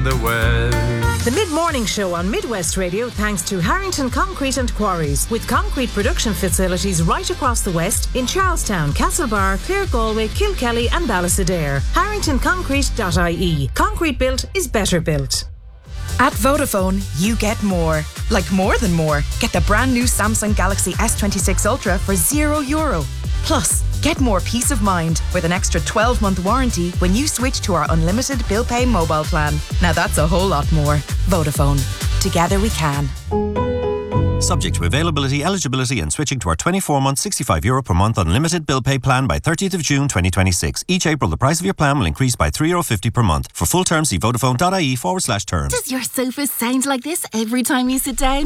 in the West. The mid-morning show on Midwest Radio thanks to Harrington Concrete and Quarries, with concrete production facilities right across the West in Charlestown, Castlebar, Clare Galway, Kilkelly and Ballastadair. HarringtonConcrete.ie. Concrete built is better built. At Vodafone, you get more. Like more than more. Get the brand new Samsung Galaxy S26 Ultra for €0. Plus, get more peace of mind with an extra 12-month warranty when you switch to our unlimited bill pay mobile plan. Now that's a whole lot more. Vodafone. Together we can. Subject to availability, eligibility and switching to our 24-month €65 per month unlimited bill pay plan by 30th of June 2026. Each April, the price of your plan will increase by €3.50 per month. For full terms, see vodafone.ie/terms. Does your sofa sound like this every time you sit down?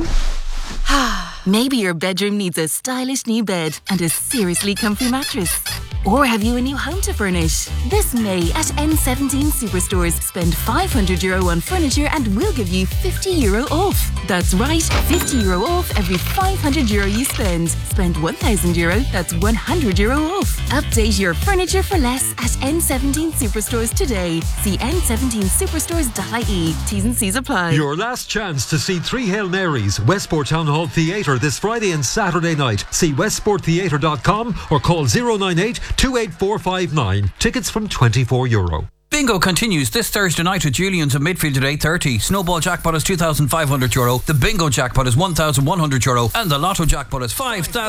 Maybe your bedroom needs a stylish new bed and a seriously comfy mattress. Or have you a new home to furnish? This May at N17 Superstores, spend €500 on furniture and we'll give you €50 off. That's right, €50 off every €500 you spend. Spend €1,000, that's €100 off. Update your furniture for less at N17 Superstores today. See n17superstores.ie. T's and C's apply. Your last chance to see Three Hail Marys, Westport Town Hall Theatre this Friday and Saturday night. See westporttheatre.com or call 098 28459. Tickets from €24. Bingo continues this Thursday night with Julian's at midfield at 8:30. Snowball jackpot is €2,500. The bingo jackpot is €1,100. And the lotto jackpot is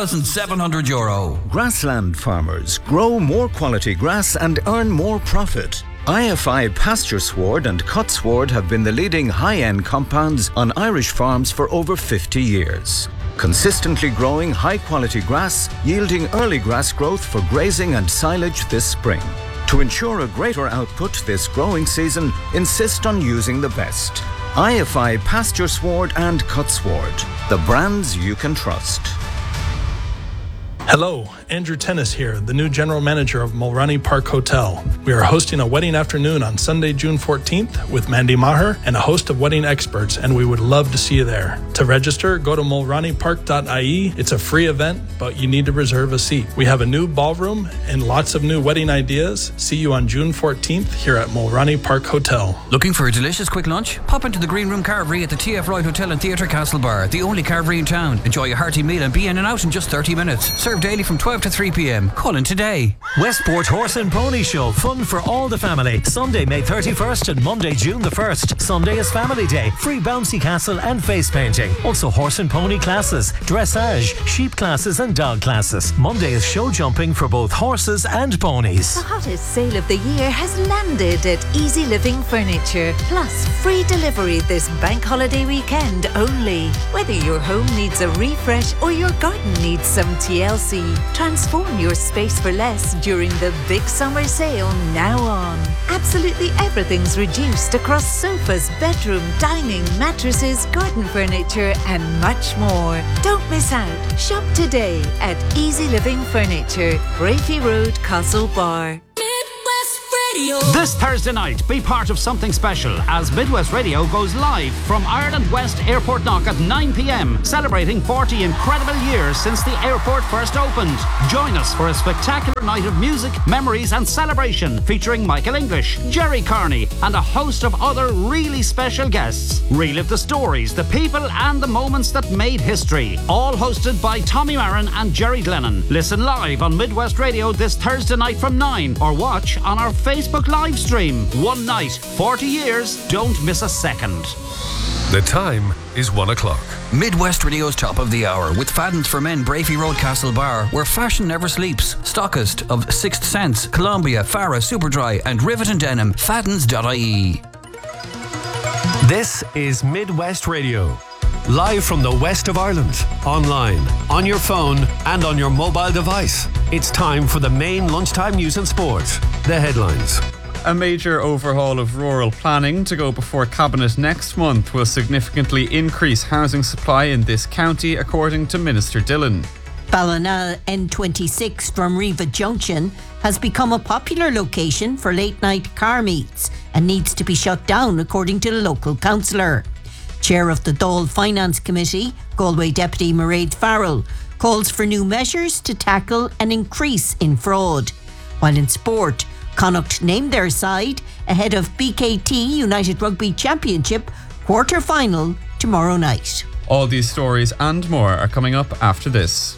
€5,700. Grassland farmers grow more quality grass and earn more profit. IFI Pasture Sward and Cut Sward have been the leading high-end compounds on Irish farms for over 50 years. Consistently growing high-quality grass, yielding early grass growth for grazing and silage this spring. To ensure a greater output this growing season, insist on using the best. IFI Pasture Sward and Cut Sward, the brands you can trust. Hello, Andrew Tennis here, the new general manager of Mulroney Park Hotel. We are hosting a wedding afternoon on Sunday, June 14th with Mandy Maher and a host of wedding experts, and we would love to see you there. To register, go to mulroneypark.ie. It's a free event, but you need to reserve a seat. We have a new ballroom and lots of new wedding ideas. See you on June 14th here at Mulroney Park Hotel. Looking for a delicious quick lunch? Pop into the Green Room Carvery at the TF Royal Hotel and Theatre Castlebar, the only carvery in town. Enjoy a hearty meal and be in and out in just 30 minutes. Served daily from 12 to 3 p.m. Call in today. Westport Horse and Pony Show. Fun for all the family. Sunday, May 31st and Monday, June the 1st. Sunday is Family Day. Free bouncy castle and face painting. Also horse and pony classes, dressage, sheep classes and dog classes. Monday is show jumping for both horses and ponies. The hottest sale of the year has landed at Easy Living Furniture. Plus, free delivery this bank holiday weekend only. Whether your home needs a refresh or your garden needs some TLC, transform your space for less during the big summer sale now on. Absolutely everything's reduced across sofas, bedroom, dining, mattresses, garden furniture and much more. Don't miss out. Shop today at Easy Living Furniture, Brafey Road, Castlebar. This Thursday night, be part of something special as Midwest Radio goes live from Ireland West Airport Knock at 9 p.m, celebrating 40 incredible years since the airport first opened. Join us for a spectacular night of music, memories and celebration featuring Michael English, Jerry Carney and a host of other really special guests. Relive the stories, the people and the moments that made history. All hosted by Tommy Marin and Jerry Glennon. Listen live on Midwest Radio this Thursday night from 9 or watch on our Facebook live stream. One night, 40 years, don't miss a second. The time is 1 o'clock. Midwest Radio's top of the hour with Fadden's for Men, Brafey Road, Castlebar, where fashion never sleeps. Stockist of Sixth Sense, Columbia, Farah, Superdry and Rivet and Denim. Faddens.ie. This is Midwest Radio. Live from the west of Ireland, online, on your phone and on your mobile device. It's time for the main lunchtime news and sport. The headlines. A major overhaul of rural planning to go before Cabinet next month will significantly increase housing supply in this county, according to Minister Dillon. Ballina N26 from Riva Junction has become a popular location for late-night car meets and needs to be shut down, according to the local councillor. Chair of the Dáil Finance Committee, Galway Deputy Mairead Farrell, calls for new measures to tackle an increase in fraud. While in sport, Connacht named their side ahead of BKT United Rugby Championship quarter-final tomorrow night. All these stories and more are coming up after this.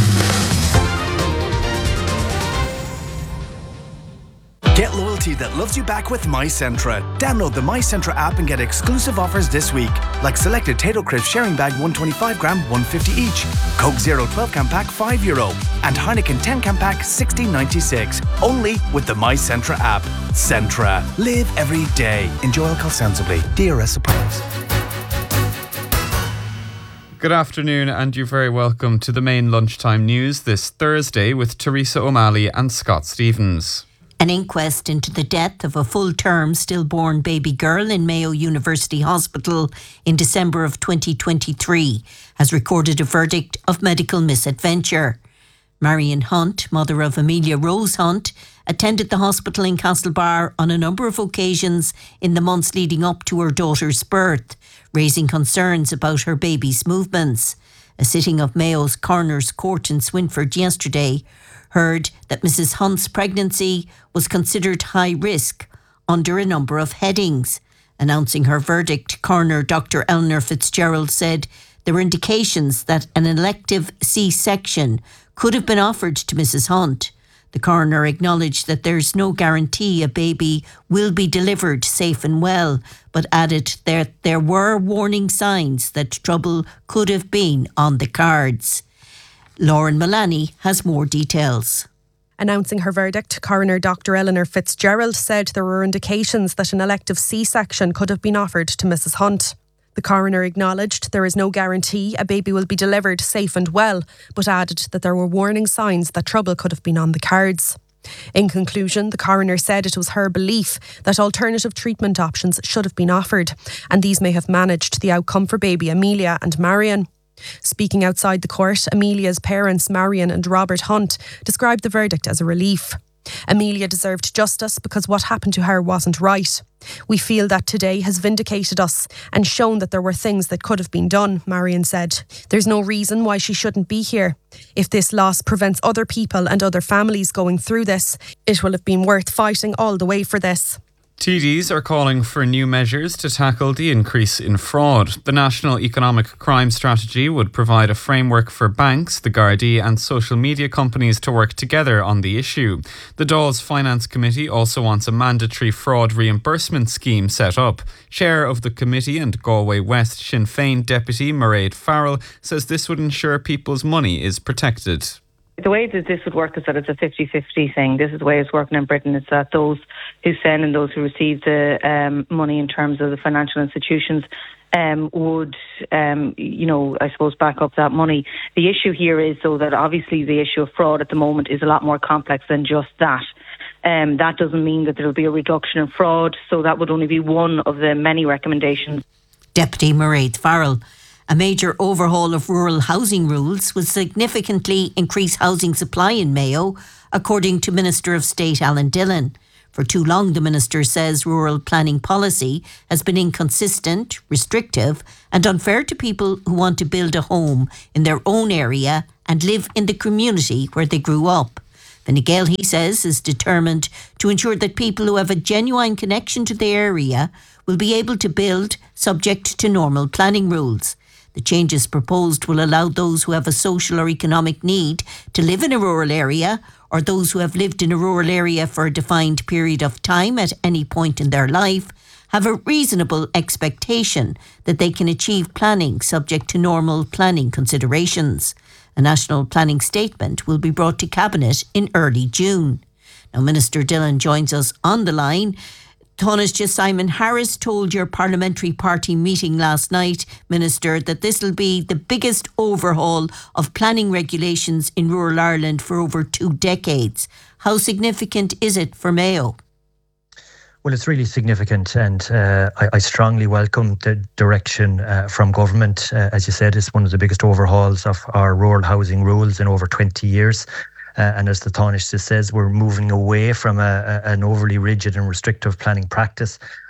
Get loyalty that loves you back with MyCentra. Download the MyCentra app and get exclusive offers this week, like selected Tato Crisp sharing bag 125 gram, 150 each, Coke Zero 12 can pack €5, and Heineken 10 can pack $16.96. Only with the MyCentra app. Centra. Live every day. Enjoy alcohol sensibly. DRS applies. Good afternoon, and you're very welcome to the main lunchtime news this Thursday with Teresa O'Malley and Scott Stevens. An inquest into the death of a full-term stillborn baby girl in Mayo University Hospital in December of 2023 has recorded a verdict of medical misadventure. Marion Hunt, mother of Amelia Rose Hunt, attended the hospital in Castlebar on a number of occasions in the months leading up to her daughter's birth, raising concerns about her baby's movements. A sitting of Mayo's Coroner's Court in Swinford yesterday heard that Mrs. Hunt's pregnancy was considered high risk under a number of headings. Announcing her verdict, Coroner Dr. Eleanor Fitzgerald said there were indications that an elective C-section could have been offered to Mrs. Hunt. The coroner acknowledged that there's no guarantee a baby will be delivered safe and well, but added that there were warning signs that trouble could have been on the cards. Lauren Mullaney has more details. Announcing her verdict, Coroner Dr. Eleanor Fitzgerald said there were indications that an elective C-section could have been offered to Mrs. Hunt. The coroner acknowledged there is no guarantee a baby will be delivered safe and well, but added that there were warning signs that trouble could have been on the cards. In conclusion, the coroner said it was her belief that alternative treatment options should have been offered, and these may have managed the outcome for baby Amelia and Marion. Speaking outside the court, Amelia's parents, Marion and Robert Hunt, described the verdict as a relief. Amelia deserved justice because what happened to her wasn't right. We feel that today has vindicated us and shown that there were things that could have been done, Marion said. There's no reason why she shouldn't be here. If this loss prevents other people and other families going through this, it will have been worth fighting all the way for this. TDs are calling for new measures to tackle the increase in fraud. The National Economic Crime Strategy would provide a framework for banks, the Gardaí and social media companies to work together on the issue. The Dáil's Finance Committee also wants a mandatory fraud reimbursement scheme set up. Chair of the committee and Galway West Sinn Féin Deputy Mairead Farrell says this would ensure people's money is protected. The way that this would work is that it's a 50-50 thing. This is the way it's working in Britain. It's that those who send and those who receive the money in terms of the financial institutions would, I suppose, back up that money. The issue here is, though, that obviously the issue of fraud at the moment is a lot more complex than just that. That doesn't mean that there will be a reduction in fraud, so that would only be one of the many recommendations. Deputy Mairead Farrell. A major overhaul of rural housing rules will significantly increase housing supply in Mayo, according to Minister of State Alan Dillon. For too long, the Minister says rural planning policy has been inconsistent, restrictive and unfair to people who want to build a home in their own area and live in the community where they grew up. Fine Gael, he says, is determined to ensure that people who have a genuine connection to the area will be able to build subject to normal planning rules. The changes proposed will allow those who have a social or economic need to live in a rural area, or those who have lived in a rural area for a defined period of time at any point in their life, have a reasonable expectation that they can achieve planning subject to normal planning considerations. A national planning statement will be brought to Cabinet in early June. Now, Minister Dillon joins us on the line. Taoiseach Simon Harris told your parliamentary party meeting last night, Minister, that this will be the biggest overhaul of planning regulations in rural Ireland for over 2 decades. How significant is it for Mayo? Well, it's really significant, and I strongly welcome the direction from government. As you said, it's one of the biggest overhauls of our rural housing rules in over 20 years. And as the Taoiseach says, we're moving away from an overly rigid and restrictive planning practice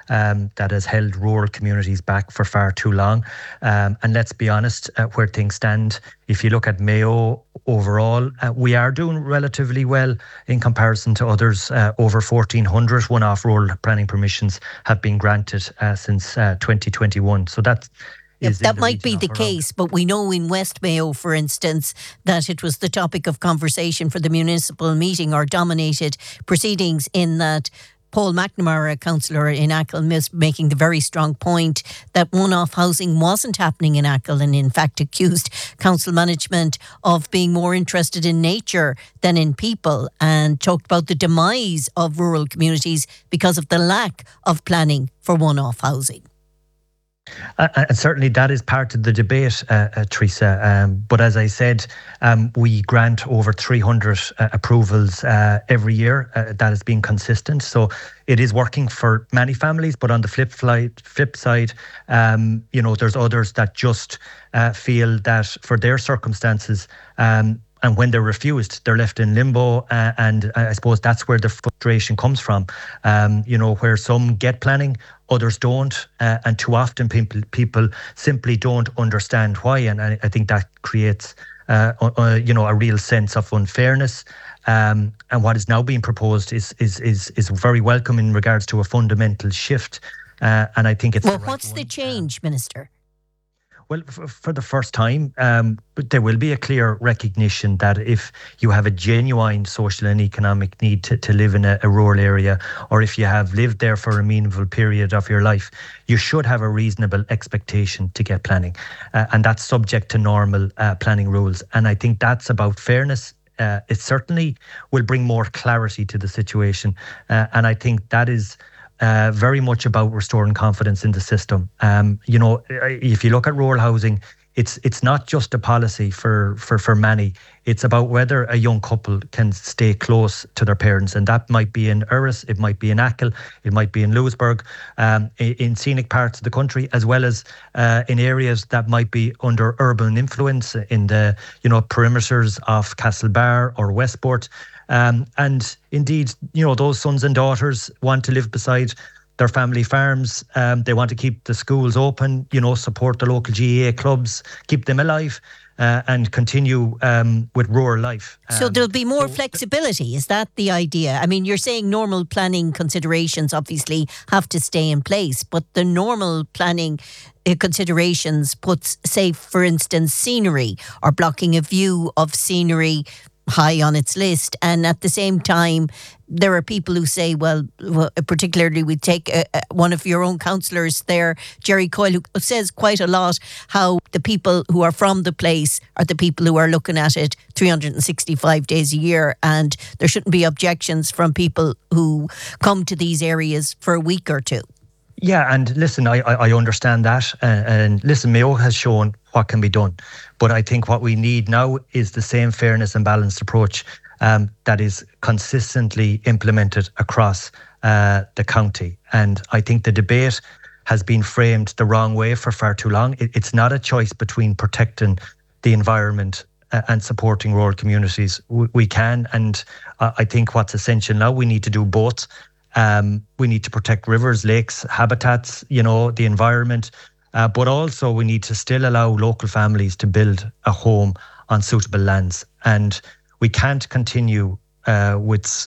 that has held rural communities back for far too long. And let's be honest, where things stand, if you look at Mayo overall, we are doing relatively well in comparison to others. Over 1,400 one-off rural planning permissions have been granted since 2021. So that might be the case, but we know in West Mayo, for instance, that it was the topic of conversation for the municipal meeting or dominated proceedings, in that Paul McNamara, a councillor in Achill, making the very strong point that one-off housing wasn't happening in Achill, and in fact accused council management of being more interested in nature than in people, and talked about the demise of rural communities because of the lack of planning for one-off housing. And certainly that is part of the debate, Teresa. But as I said, we grant over 300 approvals every year. That has been consistent. So it is working for many families. But on the flip side, there's others that just feel that for their circumstances, and when they're refused, they're left in limbo. And I suppose that's where the frustration comes from. Where some get planning, others don't. And too often people simply don't understand why. And I think that creates, a real sense of unfairness. And what is now being proposed is very welcome in regards to a fundamental shift. And I think it's what's the change, Minister? Well, for the first time, there will be a clear recognition that if you have a genuine social and economic need to live in a rural area, or if you have lived there for a meaningful period of your life, you should have a reasonable expectation to get planning. And that's subject to normal planning rules. And I think that's about fairness. It certainly will bring more clarity to the situation. And I think that is very much about restoring confidence in the system. If you look at rural housing, it's not just a policy for many. It's about whether a young couple can stay close to their parents, and that might be in Erris, it might be in Achill, it might be in Lewisburg, in scenic parts of the country, as well as in areas that might be under urban influence in the perimeters of Castlebar or Westport. And indeed, those sons and daughters want to live beside their family farms. They want to keep the schools open, support the local GAA clubs, keep them alive, and continue with rural life. So there'll be more flexibility. Is that the idea? I mean, you're saying normal planning considerations obviously have to stay in place, but the normal planning considerations puts, say, for instance, scenery or blocking a view of scenery high on its list. And at the same time, there are people who say, well particularly we take one of your own councillors there, Jerry Coyle, who says quite a lot how the people who are from the place are the people who are looking at it 365 days a year, and there shouldn't be objections from people who come to these areas for a week or two. Yeah, and listen, I understand that. And listen, Mayo has shown what can be done. But I think what we need now is the same fairness and balanced approach that is consistently implemented across the county. And I think the debate has been framed the wrong way for far too long. It's not a choice between protecting the environment and supporting rural communities. We can, and I think what's essential now, we need to do both. We need to protect rivers, lakes, habitats, the environment, but also we need to still allow local families to build a home on suitable lands. And we can't continue with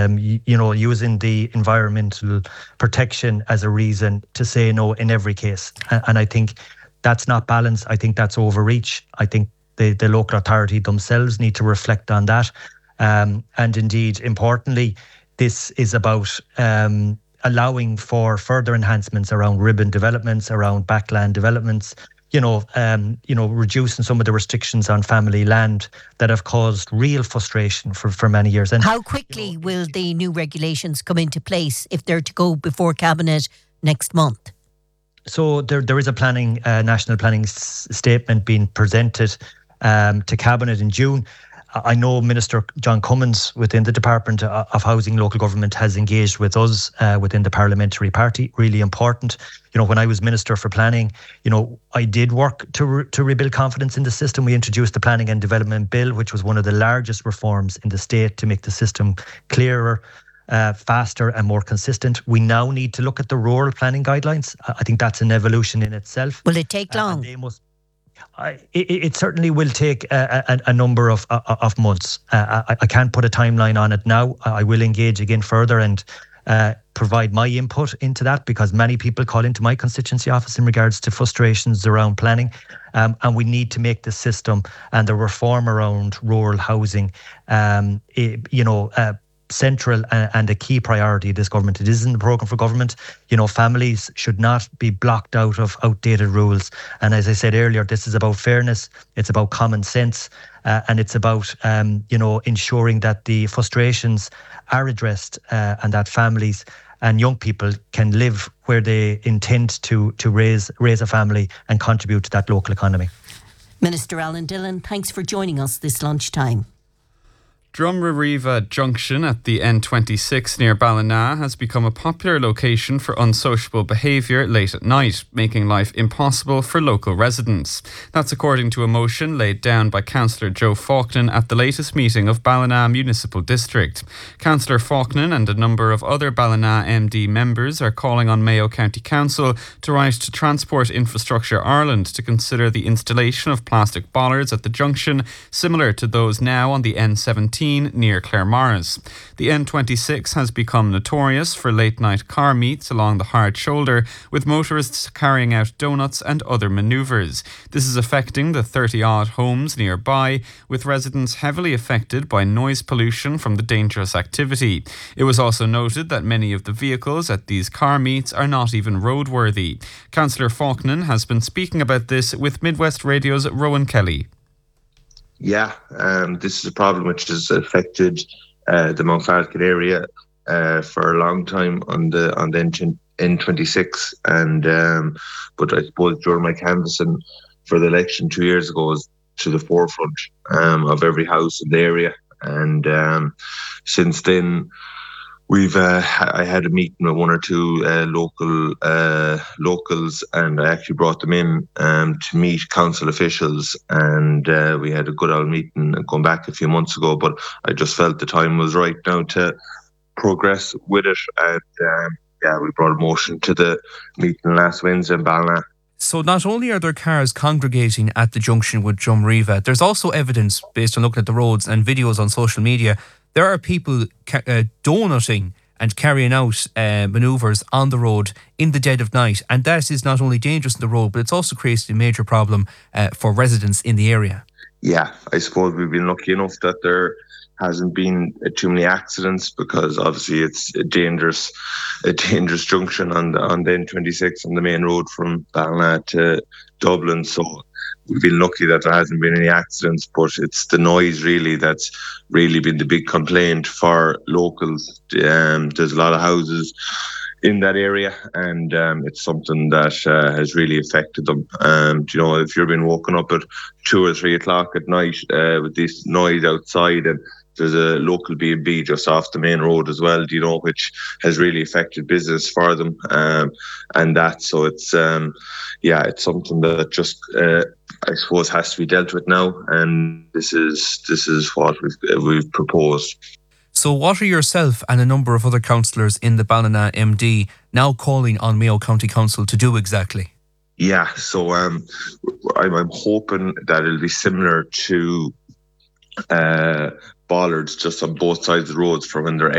using the environmental protection as a reason to say no in every case. And I think that's not balanced. I think that's overreach. I think the local authority themselves need to reflect on that. And indeed, importantly, this is about allowing for further enhancements around ribbon developments, around backland developments, reducing some of the restrictions on family land that have caused real frustration for many years. And how quickly will the new regulations come into place if they're to go before Cabinet next month? So there is a national planning statement being presented to Cabinet in June. I know Minister John Cummins within the Department of Housing Local Government has engaged with us within the parliamentary party. Really important. When I was Minister for Planning, I did work to rebuild confidence in the system. We introduced the Planning and Development Bill, which was one of the largest reforms in the state to make the system clearer, faster and more consistent. We now need to look at the rural planning guidelines. I think that's an evolution in itself. Will it take long? It certainly will take a number of months. I can't put a timeline on it now. I will engage again further and provide my input into that, because many people call into my constituency office in regards to frustrations around planning, and we need to make the system and the reform around rural housing central and a key priority of this government. It isn't a programme for government. Families should not be blocked out of outdated rules. And as I said earlier, this is about fairness, it's about common sense, and it's about ensuring that the frustrations are addressed and that families and young people can live where they intend to raise a family and contribute to that local economy. Minister Alan Dillon, thanks for joining us this lunchtime. Drumrariva Junction at the N26 near Ballina has become a popular location for unsociable behaviour late at night, making life impossible for local residents. That's according to a motion laid down by Councillor Joe Faulkner at the latest meeting of Ballina Municipal District. Councillor Faulkner and a number of other Ballina MD members are calling on Mayo County Council to write to Transport Infrastructure Ireland to consider the installation of plastic bollards at the junction, similar to those now on the N17 near Claremorris. The N26 has become notorious for late-night car meets along the hard shoulder, with motorists carrying out donuts and other manoeuvres. This is affecting the 30-odd homes nearby, with residents heavily affected by noise pollution from the dangerous activity. It was also noted that many of the vehicles at these car meets are not even roadworthy. Councillor Faulkner has been speaking about this with Midwest Radio's Rowan Kelly. Yeah, this is a problem which has affected the Mount Falcon area for a long time on the N26, and but I suppose during my canvassing for the election 2 years ago was to the forefront of every house in the area, and since then I had a meeting with one or two locals, and I actually brought them in to meet council officials, and we had a good old meeting going back a few months ago, but I just felt the time was right now to progress with it, and we brought a motion to the meeting last Wednesday in Ballina. So not only are there cars congregating at the junction with Drumrariva, there's also evidence based on looking at the roads and videos on social media. There are people donuting and carrying out manoeuvres on the road in the dead of night. And that is not only dangerous on the road, but it's also created a major problem for residents in the area. Yeah, I suppose we've been lucky enough that there hasn't been too many accidents, because obviously it's a dangerous junction on the N26 on the main road from Ballina to Dublin. So we've been lucky that there hasn't been any accidents, but it's the noise really that's really been the big complaint for locals. There's a lot of houses in that area, and it's something that has really affected them. If you're being woken up at 2 or 3 o'clock at night with this noise outside, and there's a local B&B just off the main road as well, which has really affected business for them, and that. So it's it's something that just I suppose has to be dealt with now, and this is what we've proposed. So what are yourself and a number of other councillors in the Ballina MD now calling on Mayo County Council to do exactly? Yeah, so I'm hoping that it'll be similar to bollards just on both sides of the roads for when they're